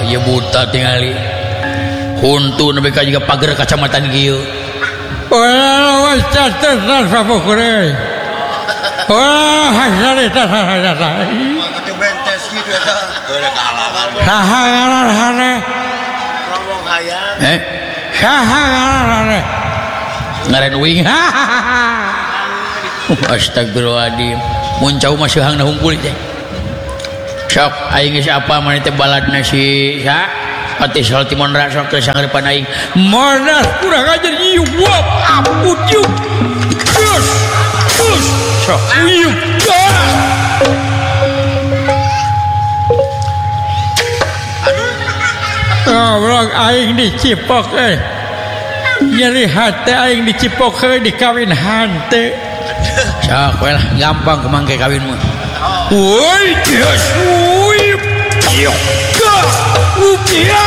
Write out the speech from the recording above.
iya buta tingali huntu nepi ka juga pagar kacamata kieu wah catetan sapokure wah hasare tasah Itu bentes gitu ya. Udah kalah. sahangarane Ngomong hayang. sahangarane ngaren wing astagfirullahaladzim muncau masih hang nahungkul teh sok aing geus apa maneh teh baladna si sa ati salti monra sok teh sangeurepan aing monas kurang ajar ieu wap ampun ieu terus sok ieu Aduh aing dicipok nyeri hati aing dicipok dikawin hante sok we lah gampang kemangke kawin mah woi yes woi iya